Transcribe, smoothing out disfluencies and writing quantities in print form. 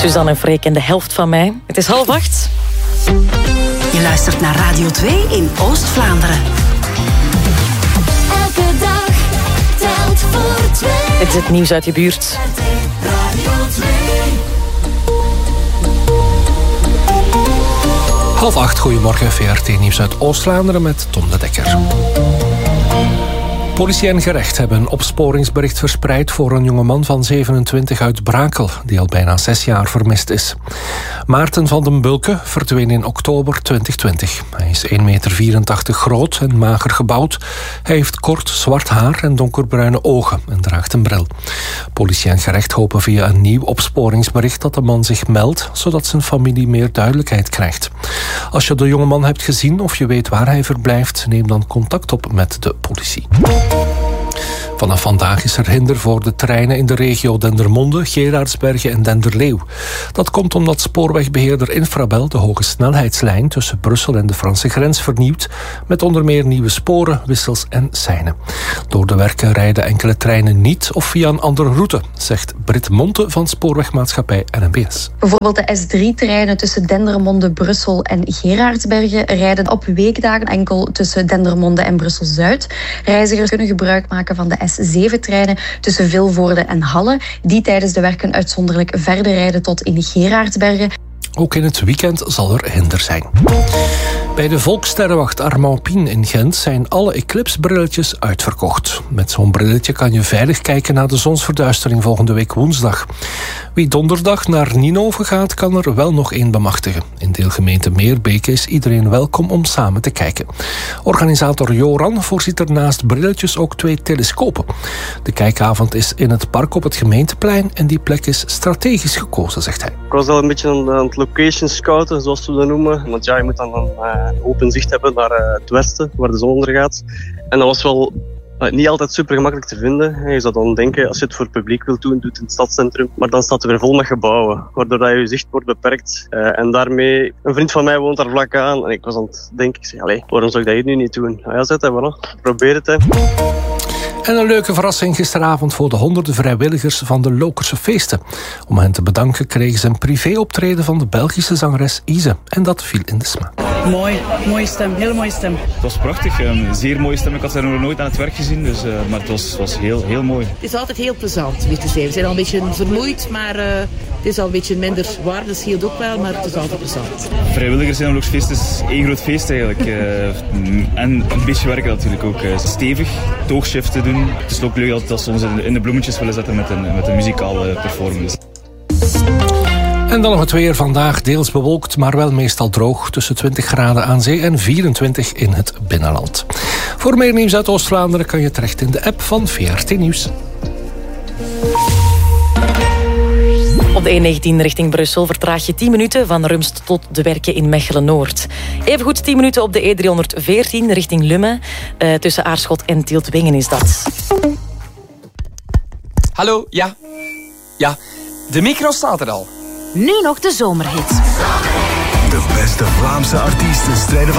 Suzanne en Freek en de helft van mij. Het is 7:30. Je luistert naar Radio 2 in Oost-Vlaanderen. Elke dag telt voor 2. Dit is het nieuws uit je buurt. Radio 2. 7:30, goedemorgen, VRT-nieuws uit Oost-Vlaanderen met Tom de Dekker. Politie en gerecht hebben een opsporingsbericht verspreid voor een jongeman van 27 uit Brakel, die al bijna 6 jaar vermist is. Maarten van den Bulke verdween in oktober 2020. Hij is 1,84 meter groot en mager gebouwd. Hij heeft kort zwart haar en donkerbruine ogen en draagt een bril. Politie en gerecht hopen via een nieuw opsporingsbericht dat de man zich meldt, zodat zijn familie meer duidelijkheid krijgt. Als je de jongeman hebt gezien of je weet waar hij verblijft, neem dan contact op met de politie. Vanaf vandaag is er hinder voor de treinen in de regio Dendermonde, Geraardsbergen en Denderleeuw. Dat komt omdat spoorwegbeheerder Infrabel de hoge snelheidslijn tussen Brussel en de Franse grens vernieuwt, met onder meer nieuwe sporen, wissels en seinen. Door de werken rijden enkele treinen niet of via een andere route, zegt Brit Monte van spoorwegmaatschappij NMBS. Bijvoorbeeld de S3-treinen tussen Dendermonde, Brussel en Geraardsbergen rijden op weekdagen enkel tussen Dendermonde en Brussel-Zuid. Reizigers kunnen gebruik maken van de S7-treinen tussen Vilvoorde en Halle, die tijdens de werken uitzonderlijk verder rijden tot in Geraardsbergen. Ook in het weekend zal er hinder zijn. Bij de Volkssterrenwacht Armand Pien in Gent zijn alle Eclipse-brilletjes uitverkocht. Met zo'n brilletje kan je veilig kijken naar de zonsverduistering volgende week woensdag. Wie donderdag naar Ninove gaat, kan er wel nog één bemachtigen. In deelgemeente Meerbeke is iedereen welkom om samen te kijken. Organisator Joran voorziet er naast brilletjes ook 2 telescopen. De kijkavond is in het park op het gemeenteplein en die plek is strategisch gekozen, zegt hij. Ik was al een beetje aan het location scouten, zoals we dat noemen. Want ja, je moet dan een open zicht hebben naar het westen, waar de zon ondergaat. En dat was wel niet altijd super gemakkelijk te vinden. Je zou dan denken, als je het voor het publiek wilt doen, doe het in het stadscentrum. Maar dan staat het weer vol met gebouwen, waardoor dat je zicht wordt beperkt. En daarmee, een vriend van mij woont daar vlak aan. En ik was aan het denken, ik zei, waarom zou ik dat hier nu niet doen? Ja, zet het, voilà. Probeer het, hè. En een leuke verrassing gisteravond voor de honderden vrijwilligers van de Lokerse feesten. Om hen te bedanken kregen ze een privéoptreden van de Belgische zangeres Ise. En dat viel in de smaak. Mooi, mooie stem, hele mooie stem. Het was prachtig, een zeer mooie stem. Ik had haar nog nooit aan het werk gezien, dus, maar het was heel mooi. Het is altijd heel plezant weer te zijn. We zijn al een beetje vermoeid, maar het is al een beetje minder warm. Dat scheelt ook wel, maar het is altijd plezant. Vrijwilligers in een Lokersfeest is één groot feest eigenlijk. En een beetje werken natuurlijk ook. Stevig, toogshiften doen. Het is ook leuk dat ze ons in de bloemetjes willen zetten met een muzikale performance. En dan nog het weer. Vandaag deels bewolkt, maar wel meestal droog. Tussen 20 graden aan zee en 24 in het binnenland. Voor meer nieuws uit Oost-Vlaanderen kan je terecht in de app van VRT Nieuws. Op de E19 richting Brussel vertraag je 10 minuten van Rumst tot de werken in Mechelen-Noord. Evengoed 10 minuten op de E314 richting Lummen. Tussen Aarschot en Tieltwingen is dat. Hallo, ja. Ja, de micro staat er al. Nu nog de zomerhit. De beste Vlaamse artiesten strijden